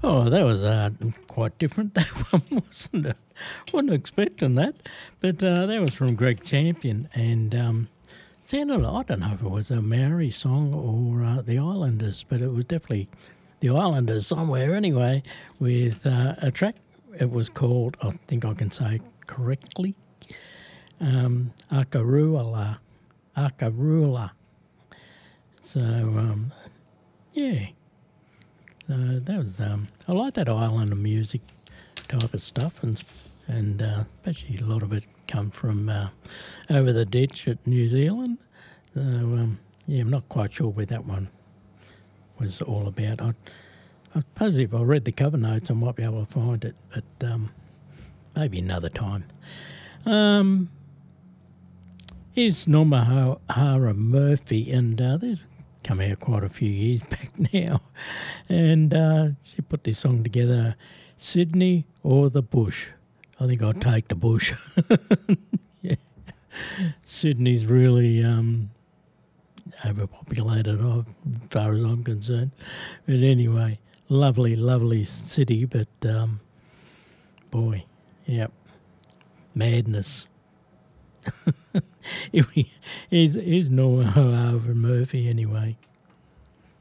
Oh, that was quite different. That one wasn't. Wasn't expecting that, but that was from Greg Champion, and sounded. I don't know if it was a Maori song or the Islanders, but it was definitely the Islanders somewhere anyway. With a track, it was called. I think I can say correctly. Akarula. Akarula. So yeah. So that was I like that Islander music type of stuff, and especially a lot of it come from over the ditch at New Zealand. So yeah, I'm not quite sure where that one was all about. I suppose if I read the cover notes, I might be able to find it, but maybe another time. Here's Norma Hara Murphy, and this come out quite a few years back now, and she put this song together, Sydney or the Bush. I think I'll take the bush. Yeah. Sydney's really overpopulated as far as I'm concerned. But anyway, lovely, lovely city, but boy, yep, madness. Here's Noah Harvey Murphy anyway.